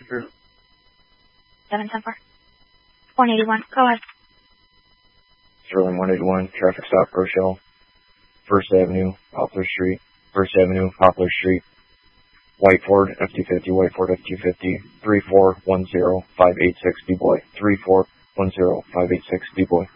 Sure. 710-4. 181. Go ahead. Sterling 181, traffic stop, Rochelle. First Avenue, Poplar Street. First Avenue, Poplar Street. White Ford, F-250, White Ford, F-250, 3410586, D-Boy. 3410586, D-Boy.